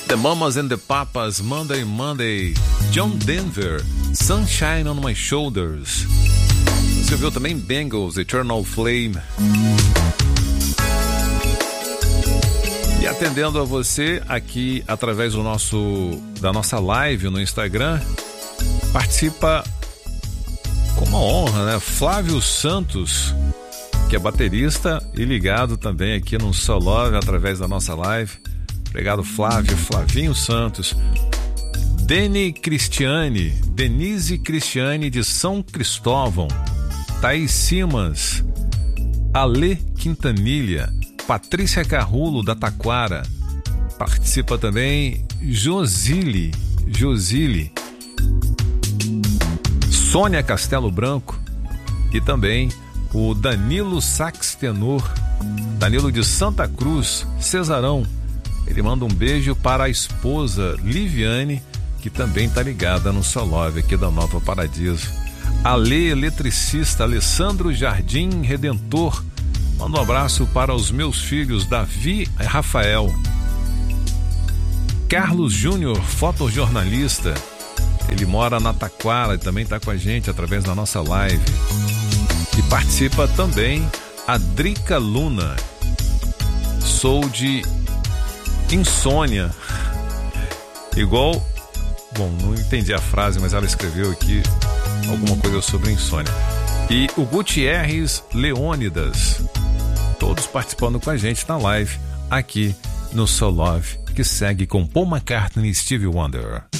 The Mamas and the Papas, Monday, Monday. John Denver, Sunshine on My Shoulders. Você ouviu também Bangles, Eternal Flame. E atendendo a você aqui através da nossa live no Instagram, participa com uma honra, né? Flávio Santos, que é baterista e ligado também aqui no Soul Love através da nossa live. Obrigado, Flávio, Flavinho Santos. Denise Cristiane de São Cristóvão. Thaís Simas, Ale Quintanilha, Patrícia Carrulo da Taquara. Participa também Josile, Sônia Castelo Branco e também o Danilo Sax Tenor, Danilo de Santa Cruz, Cesarão. Ele manda um beijo para a esposa Liviane, que também está ligada no Soul Love aqui da Nova Paradiso. Ale Eletricista, Alessandro Jardim Redentor. Manda um abraço para os meus filhos Davi e Rafael. Carlos Júnior, fotojornalista. Ele mora na Taquara e também está com a gente através da nossa live. E participa também a Drica Luna. Sou de insônia. Igual... Bom, não entendi a frase, mas ela escreveu aqui alguma coisa sobre insônia. E o Gutierrez Leônidas. Todos participando com a gente na live aqui no Soul Love, que segue com Paul McCartney e Stevie Wonder.